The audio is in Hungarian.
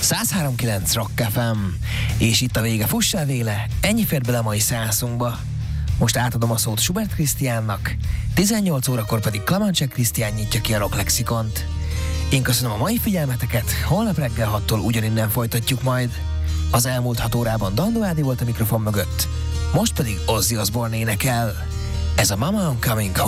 103.9 Rock FM. És itt a vége, fussál véle, ennyi fért bele a mai százunkba. Most átadom a szót Schubert Krisztiánnak, 18 órakor pedig Klamancsek Krisztián nyitja ki a Rock Lexikont. Én köszönöm a mai figyelmeteket, holnap reggel 6-tól ugyaninnen folytatjuk majd. Az elmúlt 6 órában Dandó Ádi volt a mikrofon mögött, most pedig Ozzy Osbourne énekel. Ez a Mama I'm Coming Home.